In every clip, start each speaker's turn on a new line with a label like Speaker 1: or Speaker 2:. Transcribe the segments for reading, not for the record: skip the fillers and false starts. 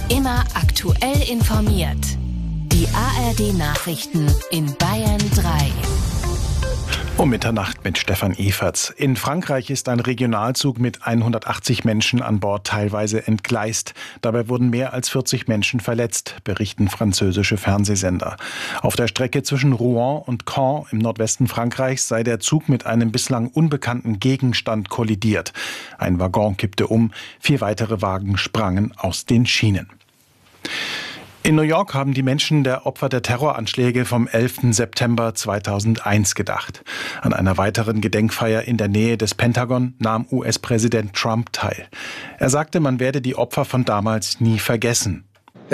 Speaker 1: Immer aktuell informiert. Die ARD-Nachrichten in Bayern 3.
Speaker 2: Um Mitternacht mit Stefan Everts. In Frankreich ist ein Regionalzug mit 180 Menschen an Bord teilweise entgleist. Dabei wurden mehr als 40 Menschen verletzt, berichten französische Fernsehsender. Auf der Strecke zwischen Rouen und Caen im Nordwesten Frankreichs sei der Zug mit einem bislang unbekannten Gegenstand kollidiert. Ein Waggon kippte um, 4 weitere Wagen sprangen aus den Schienen. In New York haben die Menschen der Opfer der Terroranschläge vom 11. September 2001 gedacht. An einer weiteren Gedenkfeier in der Nähe des Pentagon nahm US-Präsident Trump teil. Er sagte, man werde die Opfer von damals nie vergessen.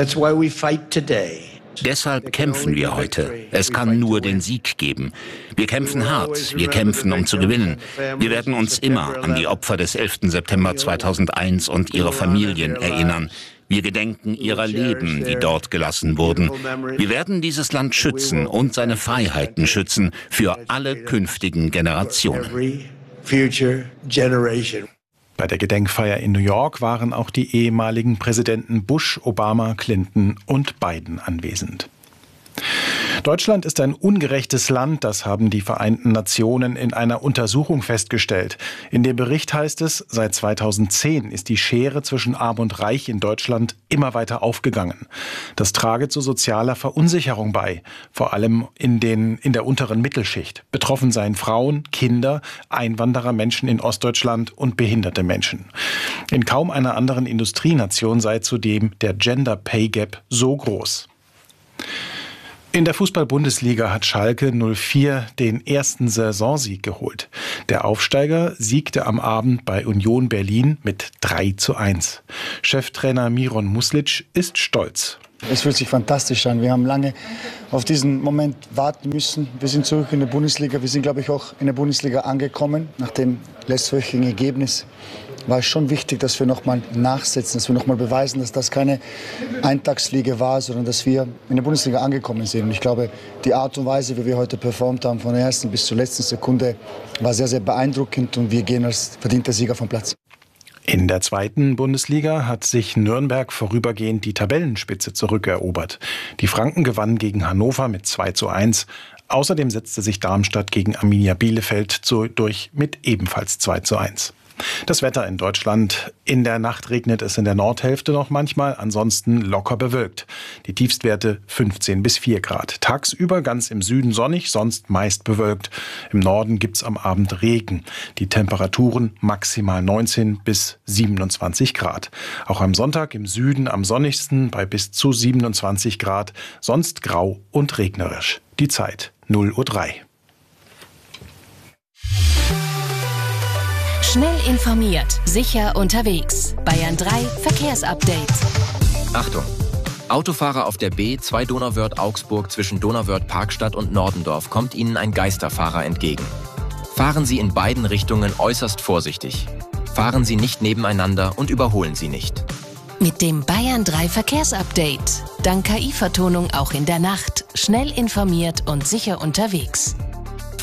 Speaker 3: Deshalb kämpfen wir heute. Es kann nur den Sieg geben. Wir kämpfen hart. Wir kämpfen, um zu gewinnen. Wir werden uns immer an die Opfer des 11. September 2001 und ihre Familien erinnern. Wir gedenken ihrer Leben, die dort gelassen wurden. Wir werden dieses Land schützen und seine Freiheiten schützen für alle künftigen Generationen.
Speaker 2: Bei der Gedenkfeier in New York waren auch die ehemaligen Präsidenten Bush, Obama, Clinton und Biden anwesend. Deutschland ist ein ungerechtes Land, das haben die Vereinten Nationen in einer Untersuchung festgestellt. In dem Bericht heißt es, seit 2010 ist die Schere zwischen Arm und Reich in Deutschland immer weiter aufgegangen. Das trage zu sozialer Verunsicherung bei, vor allem in der unteren Mittelschicht. Betroffen seien Frauen, Kinder, Einwanderer, Menschen in Ostdeutschland und behinderte Menschen. In kaum einer anderen Industrienation sei zudem der Gender Pay Gap so groß. In der Fußball-Bundesliga hat Schalke 04 den ersten Saisonsieg geholt. Der Aufsteiger siegte am Abend bei Union Berlin mit 3:1. Cheftrainer Miron Muslic ist stolz.
Speaker 4: Es fühlt sich fantastisch an. Wir haben lange auf diesen Moment warten müssen. Wir sind zurück in der Bundesliga. Wir sind, glaube ich, auch in der Bundesliga angekommen. Nach dem letztwöchigen Ergebnis war es schon wichtig, dass wir nochmal nachsetzen, dass wir nochmal beweisen, dass das keine Eintagsfliege war, sondern dass wir in der Bundesliga angekommen sind. Und ich glaube, die Art und Weise, wie wir heute performt haben, von der ersten bis zur letzten Sekunde, war sehr, sehr beeindruckend und wir gehen als verdienter Sieger vom Platz.
Speaker 2: In der zweiten Bundesliga hat sich Nürnberg vorübergehend die Tabellenspitze zurückerobert. Die Franken gewannen gegen Hannover mit 2:1. Außerdem setzte sich Darmstadt gegen Arminia Bielefeld durch mit ebenfalls 2:1. Das Wetter in Deutschland. In der Nacht regnet es in der Nordhälfte noch manchmal, ansonsten locker bewölkt. Die Tiefstwerte 15 bis 4 Grad. Tagsüber ganz im Süden sonnig, sonst meist bewölkt. Im Norden gibt's am Abend Regen. Die Temperaturen maximal 19 bis 27 Grad. Auch am Sonntag im Süden am sonnigsten bei bis zu 27 Grad, sonst grau und regnerisch. Die Zeit 0:03 Uhr.
Speaker 1: Schnell informiert, sicher unterwegs. Bayern 3 Verkehrsupdate.
Speaker 5: Achtung! Autofahrer auf der B2 Donauwörth-Augsburg zwischen Donauwörth-Parkstadt und Nordendorf kommt Ihnen ein Geisterfahrer entgegen. Fahren Sie in beiden Richtungen äußerst vorsichtig. Fahren Sie nicht nebeneinander und überholen Sie nicht.
Speaker 1: Mit dem Bayern 3 Verkehrsupdate. Dank KI-Vertonung auch in der Nacht. Schnell informiert und sicher unterwegs.